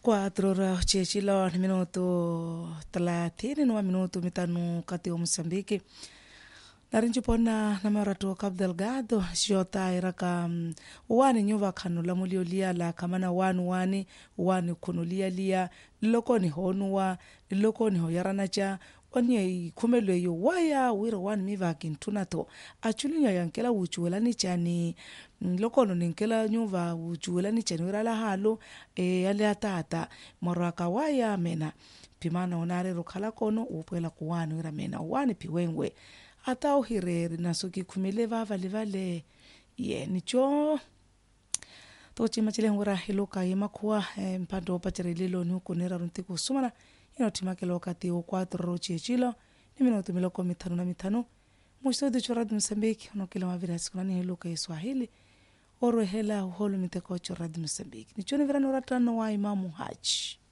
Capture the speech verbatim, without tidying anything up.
Quatro horas chechilo minuto thelathini na minuto mitano kati ya Msambiki. Narinji pona na marato Cabo Delgado jota iraka um, wani nyuva kanula muliolia la kamana wanu wani wani kunulia lia loko ni honua loko ni hoyaranacha onye kumelwe yo waya wira wani miva kintunato achulinya yankela uchuela ni chani loko no ninkela nyuva uchuela ni chani wira la halo e yale atata maraka waya mena pimana onare rukala kono upwela kuwani wira mena wani piwengwe ata uhireri nasuki kumile vava livale ye nicho tochi machile ngura hiloka yimakuwa e, mpando pachare lilo ni hukunera runtiku sumana ino timake lokati o quatro rochi chilo ni minuto miloko mitano na mitano mwisho de chorad Msambiki no kila mavira sikulani hiloka ya Swahili oro hela uholo miteko chorad Msambiki nicho ni virano ratano wa Imamu Haji